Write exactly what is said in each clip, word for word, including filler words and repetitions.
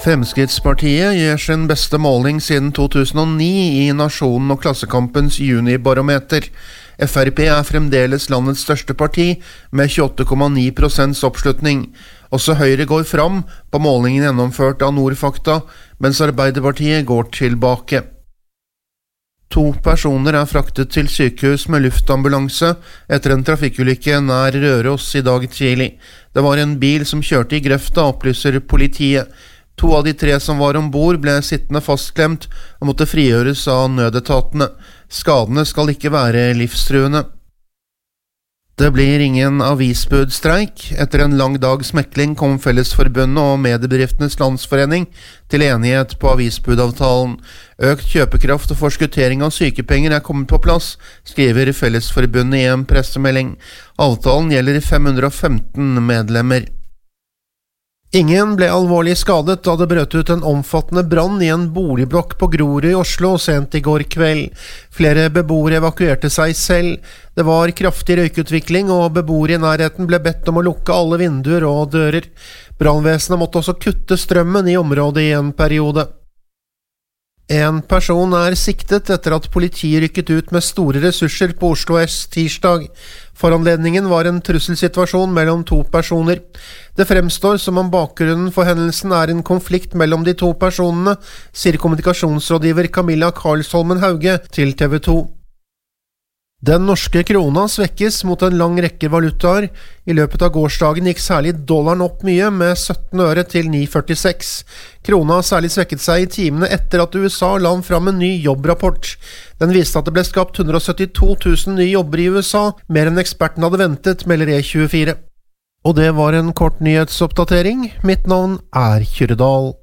Fremskrittspartiet gjør sin beste måling siden to tusen og ni i Nasjonen og Klassekampens junibarometer. F R P er fremdeles landets største parti, med tjueåtte komma ni prosent oppslutning. Også Høyre går fram på målingen gjennomført av Nordfakta, mens Arbeiderpartiet går tilbake. To personer er fraktet til sykehus med luftambulanse etter en trafikkulykke nær Røros i dag tidlig. Det var en bil som kjørte i grøfta, opplyser politiet. To av de tre som var ombord ble sittende fastklemt og måtte frigjøres av nødetatene. Skadene skal ikke være livstruende. Det blir ingen avisbudstreik. Etter en lang dags mekling kom Fellesforbundet og Mediebedriftenes Landsforening til enighet på avisbudavtalen. Økt kjøpekraft og forskuttering av sykepenger er kommet på plass, skriver Fellesforbundet i en pressemelding. Avtalen gjelder fem hundre og femten medlemmer. Ingen ble alvorlig skadet da det brøt ut en omfattende brann i en boligblokk på Grorud i Oslo sent i går kveld. Flere beboere evakuerte seg selv. Det var kraftig røykutvikling, og beboere i nærheten ble bedt om å lukke alle vinduer og dører. Brannvesenet måtte også kutte strømmen i området i en periode. En person er siktet etter at politiet rykket ut med store ressurser på Oslo S tirsdag. Foranledningen var en trusselsituasjon mellom to personer. Det fremstår som om bakgrunnen for hendelsen er en konflikt mellom de to personene, sier kommunikasjonsrådgiver Camilla Karlsholmen Hauge til T V to. Den norske krona svekkes mot en lang rekke valutaer. I løpet av gårsdagen gikk særlig dollaren opp mye, med sytten øre til ni komma førtiseks. Krona har særlig svekket seg i timene etter at U S A la fram en ny jobbrapport. Den viste at det ble skapt hundre og syttito tusen nye jobber i U S A, mer enn eksperten hadde ventet, melder E tjuefire. Og det var en kort nyhetsoppdatering. Mitt navn er Kyrredal.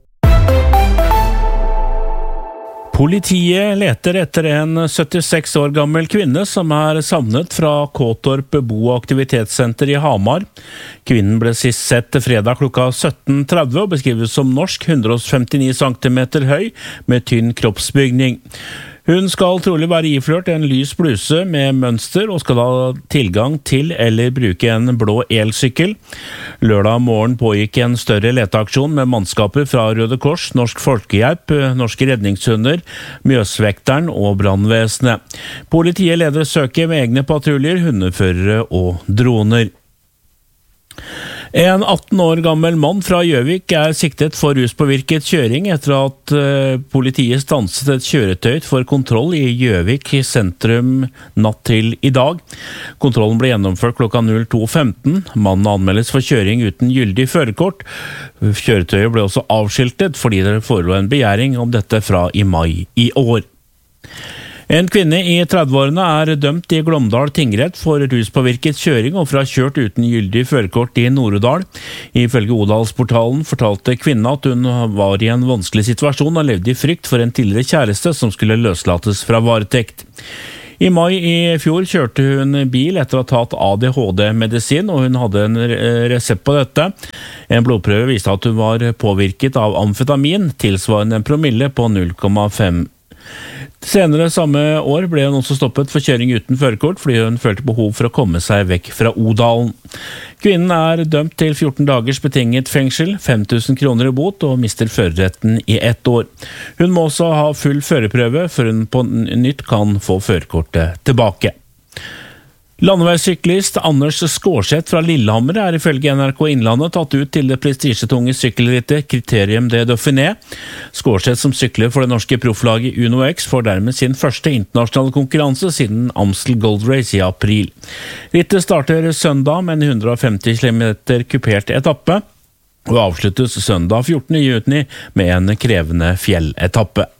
Politiet leter etter en syttiseks år gammel kvinne som er savnet fra Kåtorp bo- og aktivitetssenter i Hamar. Kvinnen ble sist sett fredag klokka sytten tretti og beskrives som norsk, hundre og femtini centimeter høy, med tynn kroppsbygning. Hun skal trolig være iført en lys bluse med mønster og skal ha tilgang til eller bruke en blå elsykkel. Lørdag morgen pågikk en større leteaksjon med mannskaper fra Røde Kors, Norsk Folkehjelp, Norske Redningshunder, Mjøsvekteren og brannvesenet. Politiet leder søket med egne patruljer, hundeførere og droner. En atten år gammel mann fra Gjøvik er siktet for ruspåvirket kjøring etter at politiet stanset et kjøretøy for kontroll i Gjøvik sentrum natt til i dag. Kontrollen ble gjennomført klokka to femten. Mannen anmeldes for kjøring uten gyldig førerkort. Kjøretøyet ble også avskiltet fordi det forelå en begjæring om dette fra i mai i år. En kvinne i trettiårene er dømt i Glåmdal tingrett for ruspåvirket kjøring og for å ha kjørt uten gyldig førerkort i Nord-Odal. Ifølge Odalsportalen fortalte kvinnen at hun var i en vanskelig situasjon og levde i frykt for en tidligere kjæreste som skulle løslates fra varetekt. I mai i fjor kjørte hun bil etter å ha tatt A D H D-medisin, og hun hadde en resept på dette. En blodprøve viste at hun var påvirket av amfetamin, tilsvarende en promille på null komma fem. Senere samme år ble hun også stoppet for kjøring uten førerkort fordi hun følte behov for å komme seg vekk fra Odalen. Kvinnen er dømt til fjorten dagers betinget fengsel, fem tusen kroner i bot og mister førerretten i ett år. Hun må også ha full førerprøve før hun på nytt kan få førerkortet tilbake. Landeveissyklist Anders Skårseth fra Lillehammer er ifølge N R K Innlandet tatt ut til det prestisjetunge sykkelrittet Criterium de Dauphiné. Skårseth, som sykler for det norske profflaget Uno X, får dermed sin første internasjonale konkurranse siden Amstel Gold Race i april. Rittet starter søndag med en hundre og femti kilometer kupert etappe, og avsluttes søndag fjortende juni med en krevende fjelletappe.